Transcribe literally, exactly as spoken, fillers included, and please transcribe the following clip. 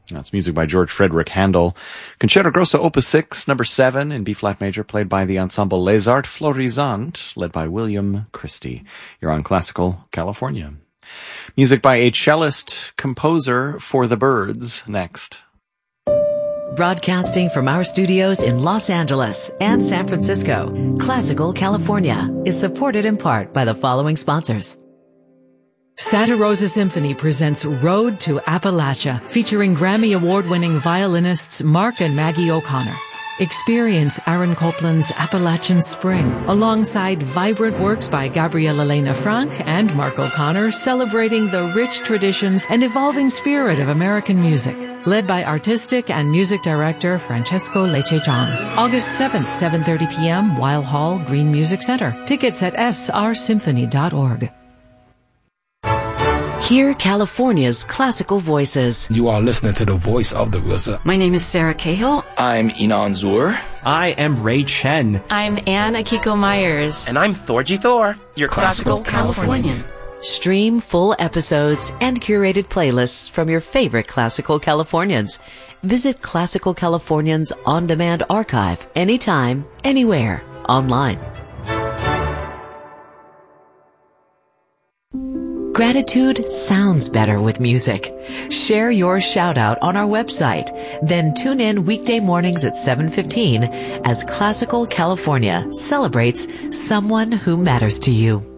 That's music by George Frederick Handel. Concerto Grosso Opus six, number seven in B-flat major, played by the ensemble Les Arts Florisantes, led by William Christie. You're on Classical California. Music by a cellist composer for the Byrds, next. Broadcasting from our studios in Los Angeles and San Francisco, Classical California is supported in part by the following sponsors. Santa Rosa Symphony presents Road to Appalachia, featuring Grammy Award-winning violinists Mark and Maggie O'Connor. Experience Aaron Copland's Appalachian Spring, alongside vibrant works by Gabrielle Elena Frank and Mark O'Connor, celebrating the rich traditions and evolving spirit of American music. Led by artistic and music director Francesco Lecce-John. August seventh, seven thirty p.m., Weil Hall, Green Music Center. Tickets at s r symphony dot org. Hear California's classical voices. You are listening to the voice of the R Z A. My name is Sarah Cahill. I'm Inan Zur. I am Ray Chen. I'm Anne Akiko Myers. And I'm Thorgy Thor, your Classical, Classical Californian. Californian. Stream full episodes and curated playlists from your favorite Classical Californians. Visit Classical Californians on-demand archive anytime, anywhere, online. Gratitude sounds better with music. Share your shout out on our website. Then tune in weekday mornings at seven fifteen as Classical California celebrates someone who matters to you.